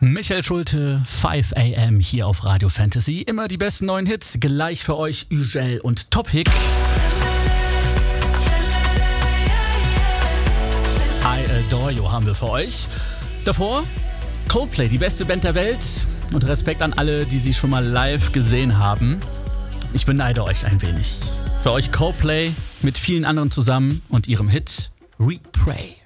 Michael Schulte, 5 AM hier auf Radio Fantasy. Immer die besten neuen Hits, gleich für euch Ugel und Topic. I Adore You haben wir für euch. Davor Coldplay, die beste Band der Welt. Und Respekt an alle, die sie schon mal live gesehen haben. Ich beneide euch ein wenig. Für euch Coldplay mit vielen anderen zusammen und ihrem Hit We Pray.